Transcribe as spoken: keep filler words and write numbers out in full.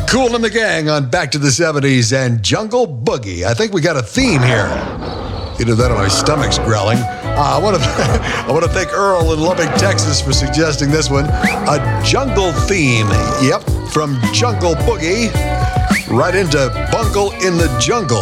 Kool and the Gang on Back to the seventies and Jungle Boogie. I think we got a theme here. Either that or my stomach's growling. Uh, I want to I want to thank Earl in Lubbock, Texas for suggesting this one. A jungle theme. Yep, from Jungle Boogie right into Bungle in the Jungle.